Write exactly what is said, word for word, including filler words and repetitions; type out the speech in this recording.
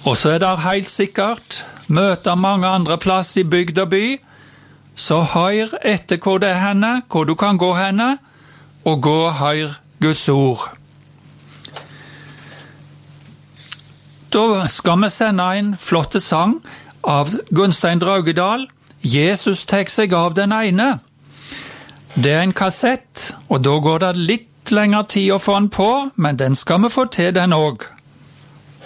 Og så er det helt sikkert møter mange andre plass i bygd og by, så hør etter hvor det er henne, hvor du kan gå henne, og gå og hør Guds ord. Da skal vi sende en flotte sang av Gunstein Draugedal. Jesus tek seg av den ene. Det er en kassett, og da går det litt lengre tid å få den på, men den skal vi få til den også.